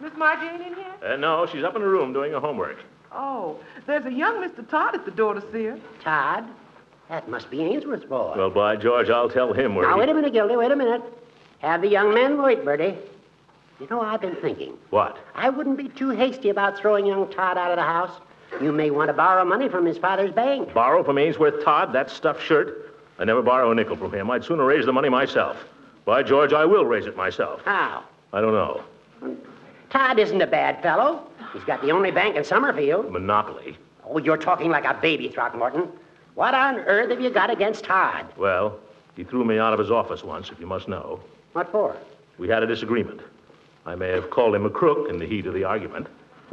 Miss Margie ain't in here? No, she's up in her room doing her homework. Oh, there's a young Mr. Todd at the door to see her. Todd? That must be Ainsworth's boy. Well, by George, I'll tell him where Now, wait a minute, Gildy, wait a minute. Have the young man wait, Bertie. You know, I've been thinking. What? I wouldn't be too hasty about throwing young Todd out of the house. You may want to borrow money from his father's bank. Borrow from Ainsworth Todd, that stuffed shirt? I never borrow a nickel from him. I'd sooner raise the money myself. By George, I will raise it myself. How? I don't know. Todd isn't a bad fellow. He's got the only bank in Summerfield. Monopoly. Oh, you're talking like a baby, Throckmorton. What on earth have you got against Todd? Well, he threw me out of his office once, if you must know. What for? We had a disagreement. I may have called him a crook in the heat of the argument.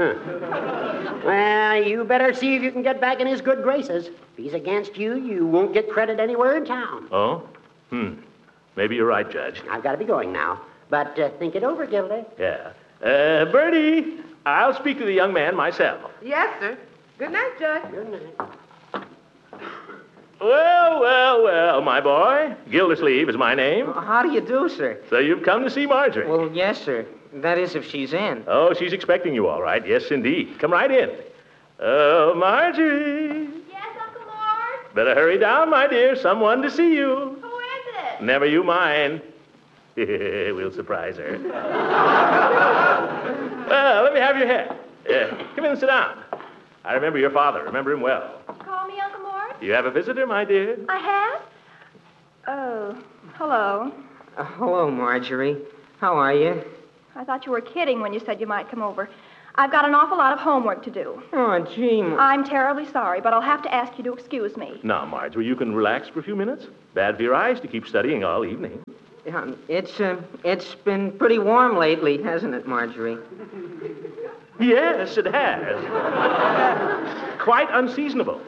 Well, you better see if you can get back in his good graces. If he's against you, you won't get credit anywhere in town. Oh? Maybe you're right, Judge. I've got to be going now. But think it over, Gildy. Yeah. Bertie, I'll speak to the young man myself. Yes, sir. Good night, Judge. Good night. Well, my boy. Gildersleeve is my name. How do you do, sir? So you've come to see Marjorie. Well, yes, sir. That is, if she's in. Oh, she's expecting you, all right. Yes, indeed. Come right in. Oh, Marjorie. Yes, Uncle Mort? Better hurry down, my dear. Someone to see you. Who is it? Never you mind. We'll surprise her. Well, let me have your hat. Come in and sit down. I remember your father. Remember him well. Call me Uncle Mort? You have a visitor, my dear? I have? Oh, hello. Hello, Marjorie. How are you? I thought you were kidding when you said you might come over. I've got an awful lot of homework to do. Oh, gee. I'm terribly sorry, but I'll have to ask you to excuse me. Now, Marjorie, you can relax for a few minutes. Bad for your eyes to keep studying all evening. It's been pretty warm lately, hasn't it, Marjorie? Yes, it has. Quite unseasonable.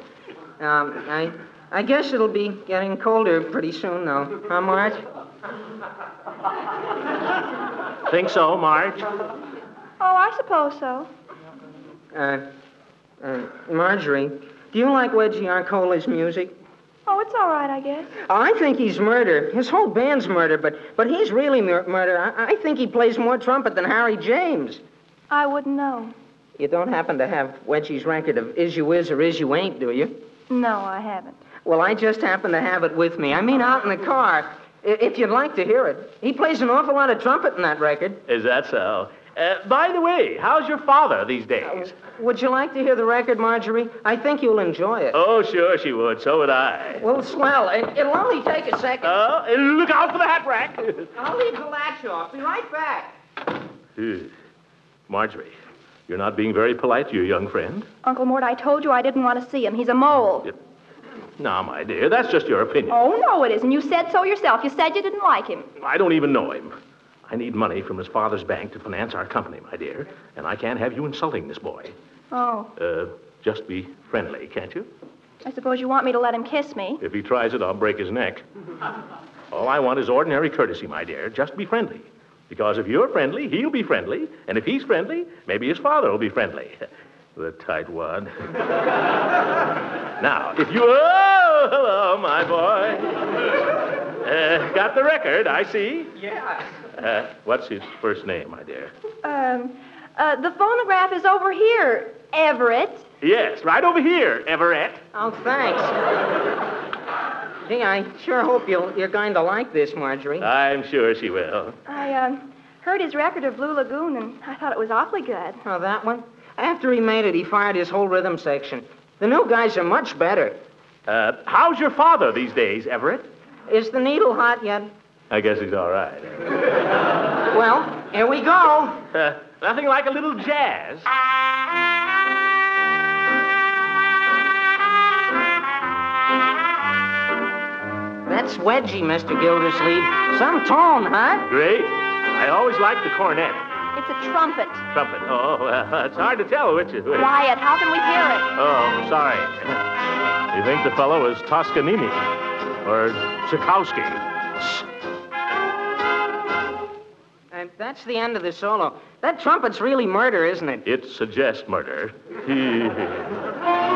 I guess it'll be getting colder pretty soon, though. Huh, Marge? Think so, Marge? Oh, I suppose so. Marjorie, do you like Wedgie Arcola's music? Oh, it's all right, I guess. I think he's murder. His whole band's murder, but he's really murder. I think he plays more trumpet than Harry James. I wouldn't know. You don't happen to have Wedgie's record of Is You Is or Is You Ain't, do you? No, I haven't. Well, I just happen to have it with me. I mean, out in the car. If you'd like to hear it. He plays an awful lot of trumpet in that record. Is that so? By the way, how's your father these days? Would you like to hear the record, Marjorie? I think you'll enjoy it. Oh, sure she would. So would I. Well, swell. It'll only take a second. Look out for the hat rack. I'll leave the latch off. Be right back. Marjorie, you're not being very polite to your young friend. Uncle Mort, I told you I didn't want to see him. He's a mole. Now, my dear, that's just your opinion. Oh, no, it isn't. You said so yourself. You said you didn't like him. I don't even know him. I need money from his father's bank to finance our company, my dear. And I can't have you insulting this boy. Oh. Just be friendly, can't you? I suppose you want me to let him kiss me. If he tries it, I'll break his neck. All I want is ordinary courtesy, my dear. Just be friendly. Because if you're friendly, he'll be friendly. And if he's friendly, maybe his father will be friendly. The tight one. Now, if you... Oh, hello, my boy. Got the record, I see. Yeah. What's his first name, my dear? The phonograph is over here, Everett. Yes, right over here, Everett. Oh, thanks. Gee, I sure hope you're going to like this, Marjorie. I'm sure she will. I heard his record of Blue Lagoon, and I thought it was awfully good. Oh, that one? After he made it, he fired his whole rhythm section. The new guys are much better. How's your father these days, Everett? Is the needle hot yet? I guess he's all right. Well, here we go. Nothing like a little jazz. That's Wedgie, Mr. Gildersleeve. Some tone, huh? Great. I always liked the cornet. It's a trumpet. Trumpet. Oh, it's hard to tell which is which. Quiet. How can we hear it? Oh, sorry. You think the fellow was Toscanini or Tchaikovsky? That's the end of the solo. That trumpet's really murder, isn't it? It suggests murder.